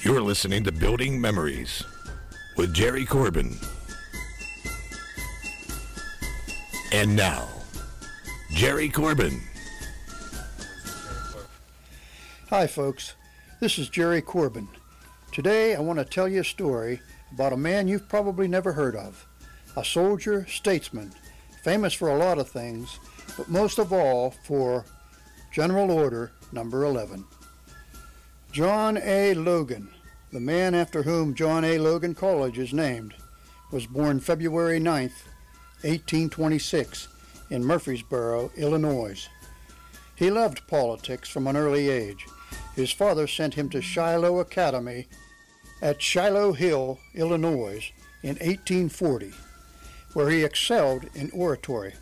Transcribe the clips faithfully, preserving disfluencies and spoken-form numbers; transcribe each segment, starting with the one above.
You're listening to Building Memories with Jerry Corbin. And now, Jerry Corbin. Hi folks, this is Jerry Corbin. Today I want to tell you a story about a man you've probably never heard of. A soldier, statesman, famous for a lot of things, but most of all for General Order Number eleven. John A. Logan, the man after whom John A. Logan College is named, was born February ninth, eighteen twenty-six, in Murfreesboro, Illinois. He loved politics from an early age. His father sent him to Shiloh Academy at Shiloh Hill, Illinois, in eighteen forty, where he excelled in oratory.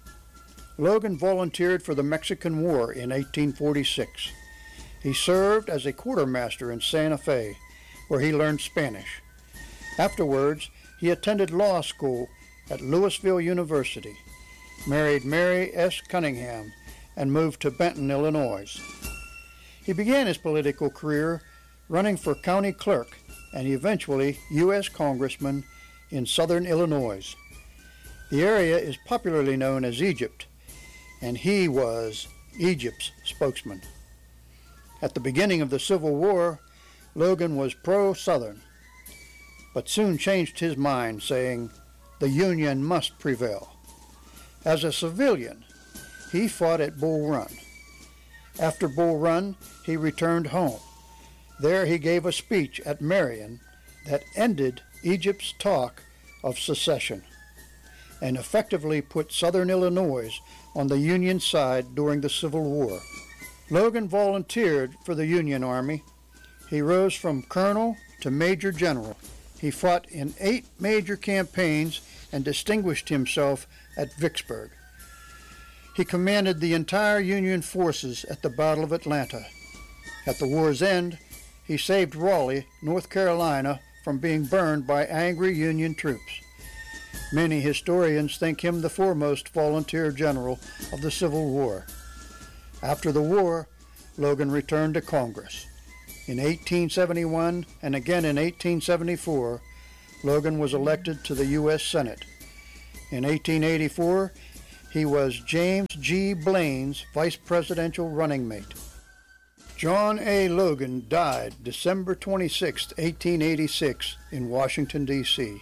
Logan volunteered for the Mexican War in eighteen forty-six. He served as a quartermaster in Santa Fe, where he learned Spanish. Afterwards, he attended law school at Louisville University, married Mary S. Cunningham, and moved to Benton, Illinois. He began his political career running for county clerk and eventually U S congressman in southern Illinois. The area is popularly known as Egypt, and he was Egypt's spokesman. At the beginning of the Civil War, Logan was pro-Southern, but soon changed his mind, saying, "The Union must prevail." As a civilian, he fought at Bull Run. After Bull Run, he returned home. There he gave a speech at Marion that ended Egypt's talk of secession and effectively put southern Illinois on the Union side during the Civil War. Logan volunteered for the Union Army. He rose from colonel to major general. He fought in eight major campaigns and distinguished himself at Vicksburg. He commanded the entire Union forces at the Battle of Atlanta. At the war's end, he saved Raleigh, North Carolina, from being burned by angry Union troops. Many historians think him the foremost volunteer general of the Civil War. After the war, Logan returned to Congress. In eighteen seventy-one and again in eighteen seventy-four, Logan was elected to the U S Senate. In eighteen eighty-four, he was James G. Blaine's vice presidential running mate. John A. Logan died December twenty-sixth, eighteen eighty-six, in Washington, D C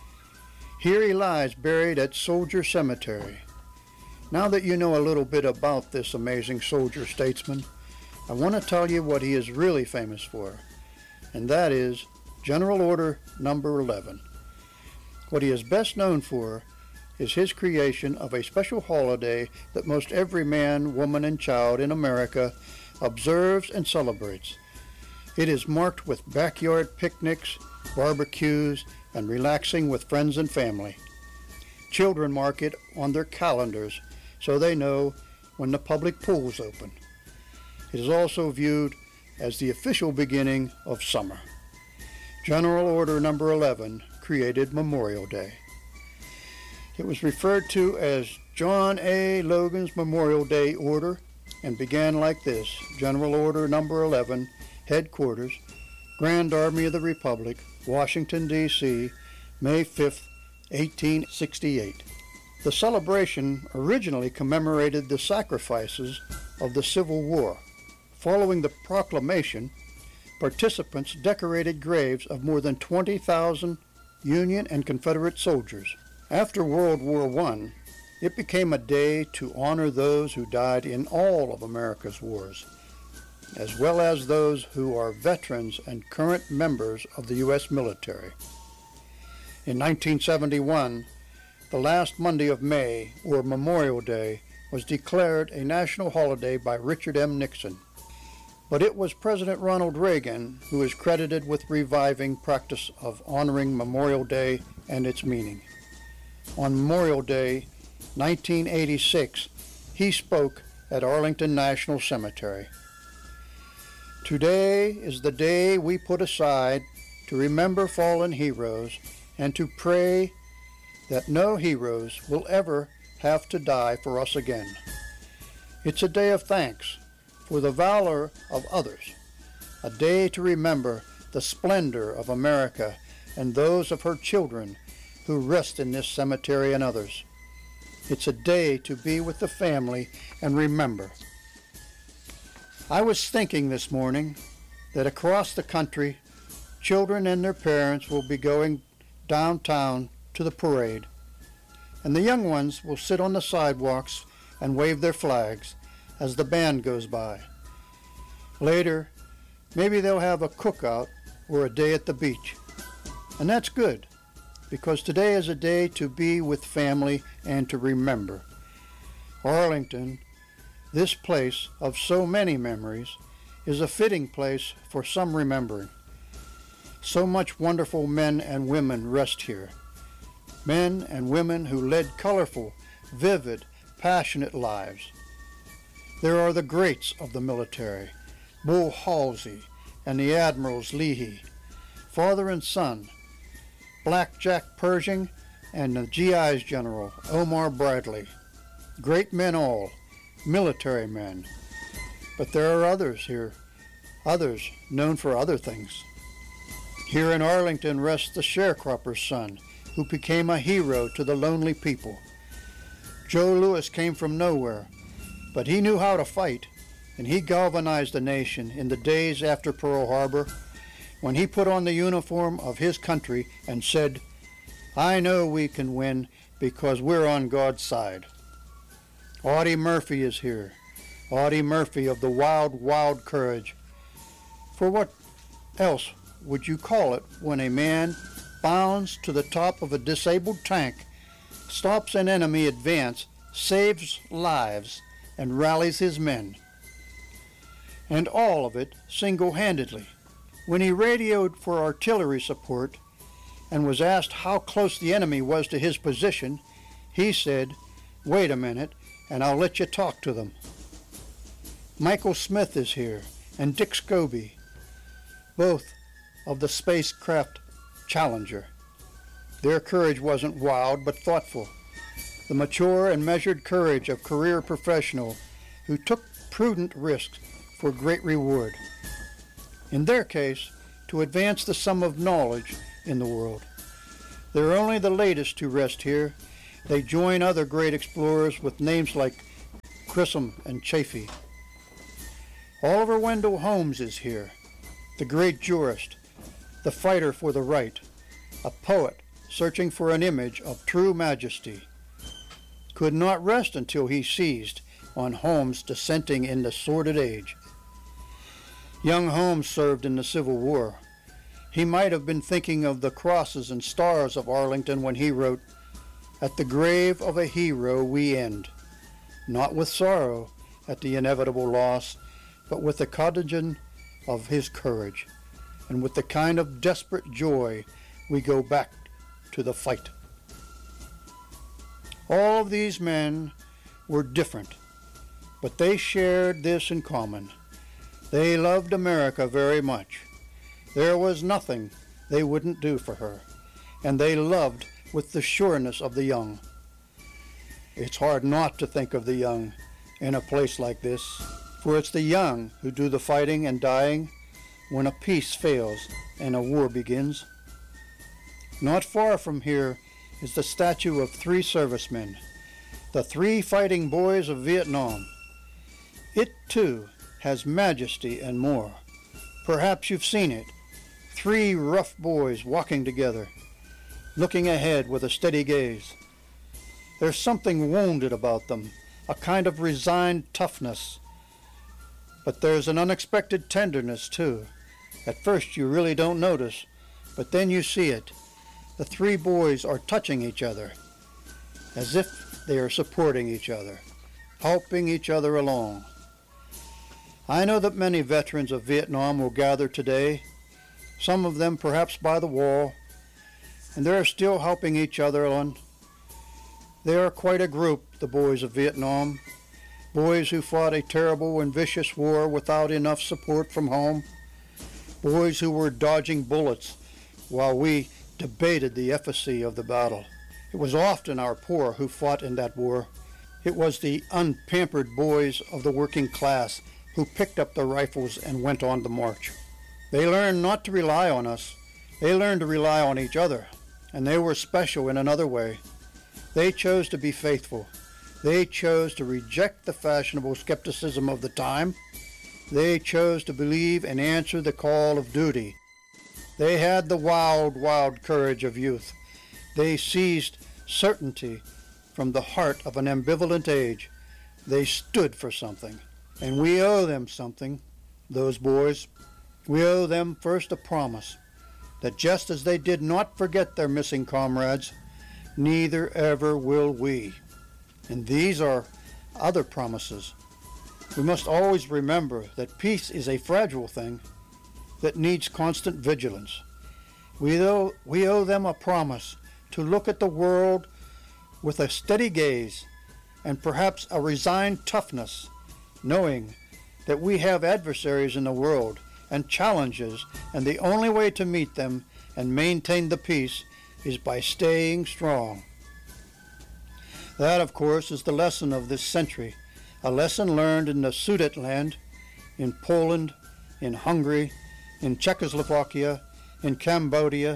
Here he lies buried at Soldier Cemetery. Now that you know a little bit about this amazing soldier statesman, I want to tell you what he is really famous for, and that is General Order Number eleven. What he is best known for is his creation of a special holiday that most every man, woman, and child in America observes and celebrates. It is marked with backyard picnics, barbecues, and relaxing with friends and family. Children mark it on their calendars so they know when the public pools open. It is also viewed as the official beginning of summer. General Order Number eleven created Memorial Day. It was referred to as John A. Logan's Memorial Day Order and began like this: General Order Number eleven, Headquarters, Grand Army of the Republic, Washington, D C, May fifth, eighteen sixty-eight. The celebration originally commemorated the sacrifices of the Civil War. Following the proclamation, participants decorated graves of more than twenty thousand Union and Confederate soldiers. After World War One, it became a day to honor those who died in all of America's wars, as well as those who are veterans and current members of the U S military. In nineteen seventy-one, the last Monday of May, or Memorial Day, was declared a national holiday by Richard M. Nixon. But it was President Ronald Reagan who is credited with reviving practice of honoring Memorial Day and its meaning. On Memorial Day, nineteen eighty-six, he spoke at Arlington National Cemetery. "Today is the day we put aside to remember fallen heroes and to pray that no heroes will ever have to die for us again. It's a day of thanks for the valor of others, a day to remember the splendor of America and those of her children who rest in this cemetery and others. It's a day to be with the family and remember. I was thinking this morning that across the country, children and their parents will be going downtown to the parade, and the young ones will sit on the sidewalks and wave their flags as the band goes by. Later, maybe they'll have a cookout or a day at the beach. And that's good, because today is a day to be with family and to remember. Arlington, this place of so many memories, is a fitting place for some remembering. So much wonderful men and women rest here. Men and women who led colorful, vivid, passionate lives. There are the greats of the military, Bull Halsey and the Admirals Leahy, father and son, Black Jack Pershing and the G I's General Omar Bradley. Great men all, military men. But there are others here, others known for other things. Here in Arlington rests the sharecropper's son, who became a hero to the lonely people. Joe Louis came from nowhere, but he knew how to fight, and he galvanized the nation in the days after Pearl Harbor, when he put on the uniform of his country and said, "I know we can win because we're on God's side." Audie Murphy is here, Audie Murphy of the Wild, Wild Courage. For what else would you call it when a man bounds to the top of a disabled tank, stops an enemy advance, saves lives, and rallies his men? And all of it single-handedly. When he radioed for artillery support and was asked how close the enemy was to his position, he said, "Wait a minute, and I'll let you talk to them." Michael Smith is here, and Dick Scobie, both of the spacecraft Challenger. Their courage wasn't wild, but thoughtful. The mature and measured courage of career professionals who took prudent risks for great reward. In their case, to advance the sum of knowledge in the world. They're only the latest to rest here. They join other great explorers with names like Grissom and Chaffee. Oliver Wendell Holmes is here, the great jurist, the fighter for the right, a poet searching for an image of true majesty. Could not rest until he seized on Holmes dissenting in the sordid age. Young Holmes served in the Civil War. He might have been thinking of the crosses and stars of Arlington when he wrote, "At the grave of a hero we end, not with sorrow at the inevitable loss, but with the contagion of his courage, and with the kind of desperate joy we go back to the fight." All of these men were different, but they shared this in common. They loved America very much. There was nothing they wouldn't do for her, and they loved with the sureness of the young. It's hard not to think of the young in a place like this, for it's the young who do the fighting and dying when a peace fails and a war begins. Not far from here is the statue of three servicemen, the three fighting boys of Vietnam. It, too, has majesty and more. Perhaps you've seen it. Three rough boys walking together, looking ahead with a steady gaze. There's something wounded about them, a kind of resigned toughness. But there's an unexpected tenderness, too. At first you really don't notice, but then you see it. The three boys are touching each other, as if they are supporting each other, helping each other along. I know that many veterans of Vietnam will gather today, some of them perhaps by the wall, and they are still helping each other on. They are quite a group, the boys of Vietnam, boys who fought a terrible and vicious war without enough support from home, boys who were dodging bullets while we debated the efficacy of the battle. It was often our poor who fought in that war. It was the unpampered boys of the working class who picked up their rifles and went on the march. They learned not to rely on us. They learned to rely on each other, and they were special in another way. They chose to be faithful. They chose to reject the fashionable skepticism of the time. They chose to believe and answer the call of duty. They had the wild, wild courage of youth. They seized certainty from the heart of an ambivalent age. They stood for something, and we owe them something, those boys. We owe them first a promise that just as they did not forget their missing comrades, neither ever will we. And these are other promises. We must always remember that peace is a fragile thing that needs constant vigilance. We owe, we owe them a promise to look at the world with a steady gaze and perhaps a resigned toughness, knowing that we have adversaries in the world and challenges, and the only way to meet them and maintain the peace is by staying strong. That, of course, is the lesson of this century, a lesson learned in the Sudetenland, in Poland, in Hungary, in Czechoslovakia, in Cambodia.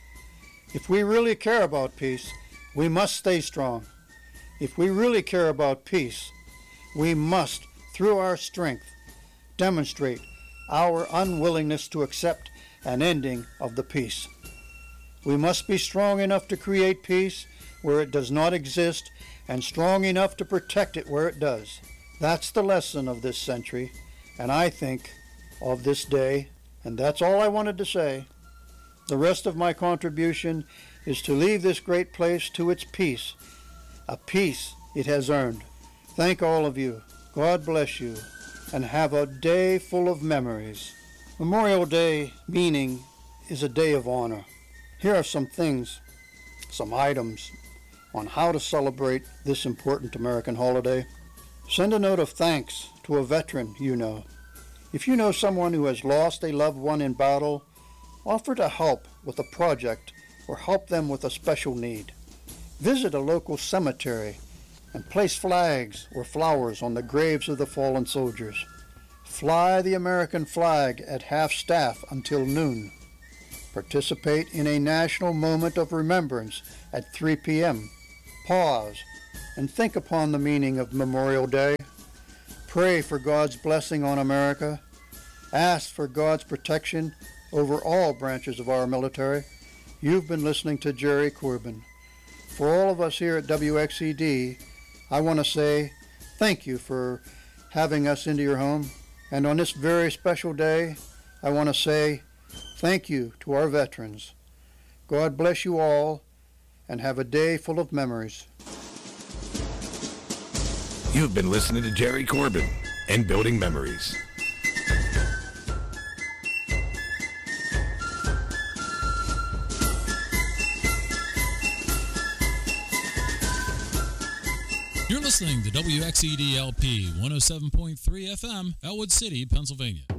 If we really care about peace, we must stay strong. If we really care about peace, we must, through our strength, demonstrate our unwillingness to accept an ending of the peace. We must be strong enough to create peace where it does not exist, and strong enough to protect it where it does. That's the lesson of this century, and I think of this day, and that's all I wanted to say. The rest of my contribution is to leave this great place to its peace, a peace it has earned. Thank all of you. God bless you, and have a day full of memories. Memorial Day meaning is a day of honor. Here are some things, some items on how to celebrate this important American holiday. Send a note of thanks to a veteran you know. If you know someone who has lost a loved one in battle, offer to help with a project or help them with a special need. Visit a local cemetery and place flags or flowers on the graves of the fallen soldiers. Fly the American flag at half-staff until noon. Participate in a national moment of remembrance at three p.m. Pause and think upon the meaning of Memorial Day. Pray for God's blessing on America. Ask for God's protection over all branches of our military. You've been listening to Jerry Corbin. For all of us here at W X E D, I want to say thank you for having us into your home. And on this very special day, I want to say thank you to our veterans. God bless you all, and have a day full of memories. You've been listening to Jerry Corbin and Building Memories. You're listening to W X E D L P one oh seven point three F M, Elwood City, Pennsylvania.